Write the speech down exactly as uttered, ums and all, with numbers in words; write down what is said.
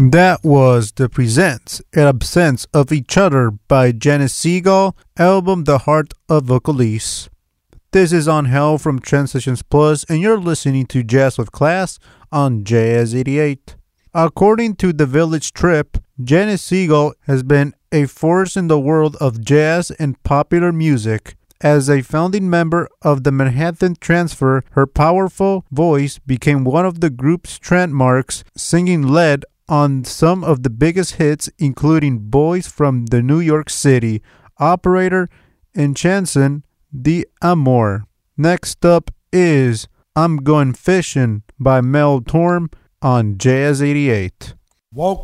That was The Presents and Absence of Each Other by Janis Segal, album The Heart of Vocalise. This is Angel from Transitions Plus, and you're listening to Jazz with Class on Jazz eighty-eight. According to The Village Trip, Janis Segal has been a force in the world of jazz and popular music. As a founding member of the Manhattan Transfer, her powerful voice became one of the group's trademarks, singing lead on some of the biggest hits, including Boys from the New York City, Operator, and Chanson d'Amour. Next up is I'm Going Fishing by Mel Torme on Jazz eighty-eight. Woke